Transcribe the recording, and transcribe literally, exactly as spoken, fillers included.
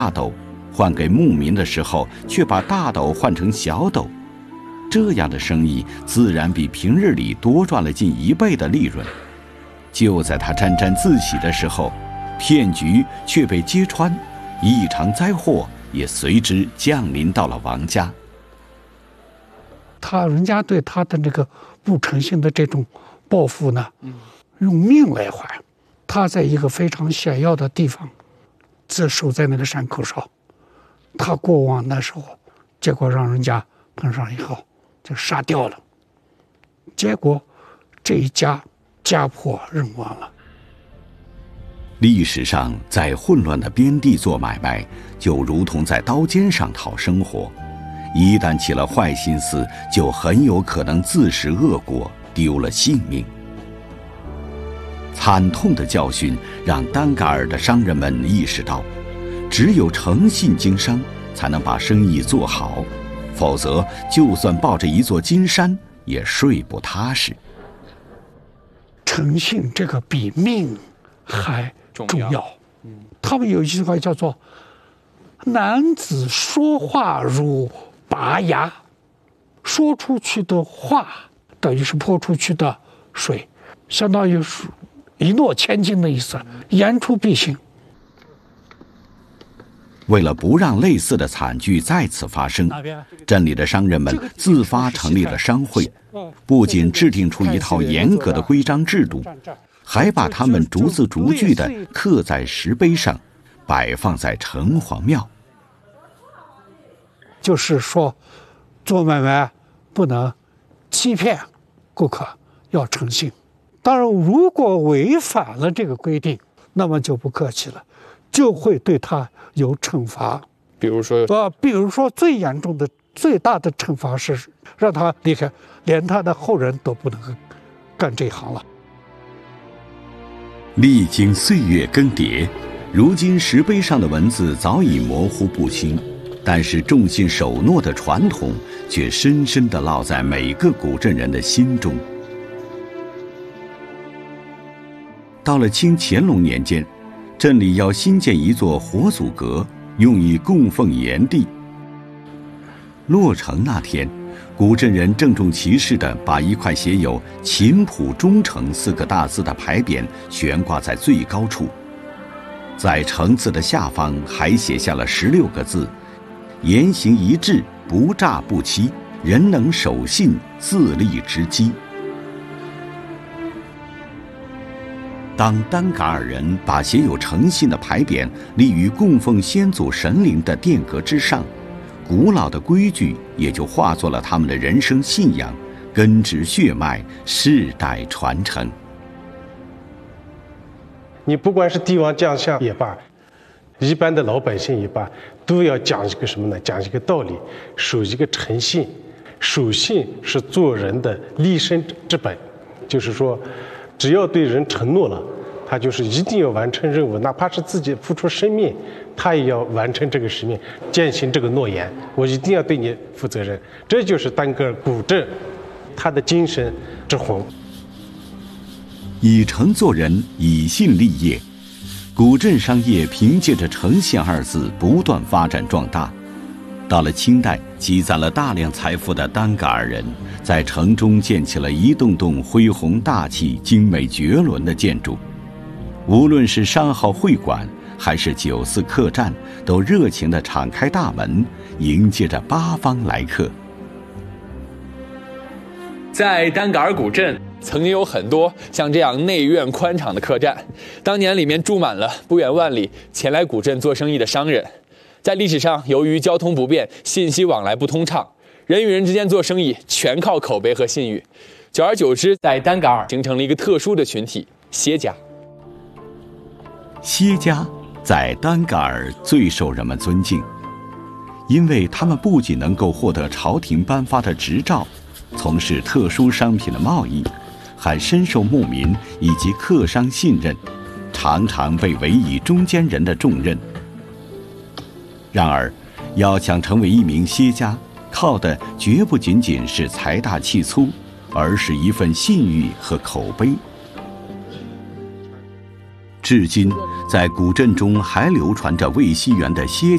大斗，换给牧民的时候却把大斗换成小斗，这样的生意自然比平日里多赚了近一倍的利润。就在他沾沾自喜的时候，骗局却被揭穿，一场灾祸也随之降临到了王家。 他人家对他的这个不诚信的这种报复呢，用命来还。他在一个非常险要的地方，自守在那个山口上，他过往那时候，结果让人家碰上以后就杀掉了，结果这一家家破人亡了。 历史上，在混乱的边地做买卖，就如同在刀尖上讨生活，一旦起了坏心思，就很有可能自食恶果，丢了性命。惨痛的教训让丹嘎尔的商人们意识到，只有诚信经商，才能把生意做好，否则就算抱着一座金山，也睡不踏实。 诚信这个比命还重要。重要嗯、他们有一句话叫做“男子说话如拔牙”，说出去的话等于是泼出去的水，相当于是一诺千金的意思，言出必行。 为了不让类似的惨剧再次发生，镇里的商人们自发成立了商会，不仅制定出一套严格的规章制度，还把他们逐字逐句地刻在石碑上，摆放在城隍庙。 就是说，做买卖不能欺骗顾客，要诚信。当然，如果违反了这个规定，那么就不客气了，就会对他有惩罚。 比如说， 呃，比如说最严重的、最大的惩罚是让他离开，连他的后人都不能干这一行了。 历经岁月更迭，如今石碑上的文字早已模糊不清，但是重信守诺的传统却深深地烙在每个古镇人的心中。到了清乾隆年间，镇里要新建一座活祖阁，用以供奉炎帝。落成那天，古镇人郑重其事地把一块写有“秦谱忠诚”四个大字的牌匾悬挂在最高处，在城字的下方还写下了十六个字：“言行一致，不诈不欺，人能守信，自立之基。”当丹嘎尔人把写有诚信的牌匾立于供奉先祖神灵的殿阁之上，古老的规矩也就化作了他们的人生信仰，根植血脉，世代传承。 你不管是帝王将相也罢，一般的老百姓也罢，都要讲一个什么呢？讲一个道理，守一个诚信。守信是做人的立身之本，就是说，只要对人承诺了，他就是一定要完成任务，哪怕是自己付出生命，他也要完成这个使命，践行这个诺言。我一定要对你负责任，这就是丹格尔古镇他的精神之魂。 以诚做人，以信立业，古镇商业凭借着诚信二字不断发展壮大。到了清代，积攒了大量财富的丹嘎尔人在城中建起了一栋栋恢宏大气、精美绝伦的建筑。无论是商号会馆还是酒肆客栈，都热情地敞开大门，迎接着八方来客。 在丹嘎尔古镇，曾经有很多像这样内院宽敞的客栈，当年里面住满了不远万里前来古镇做生意的商人。在历史上，由于交通不便，信息往来不通畅，人与人之间做生意全靠口碑和信誉。久而久之，在丹嘎尔形成了一个特殊的群体——歇家。 歇家在丹嘎尔最受人们尊敬，因为他们不仅能够获得朝廷颁发的执照，从事特殊商品的贸易，还深受牧民以及客商信任，常常被委以中间人的重任。然而，要想成为一名歇家，靠的绝不仅仅是财大气粗，而是一份信誉和口碑。至今，在古镇中还流传着魏熙元的歇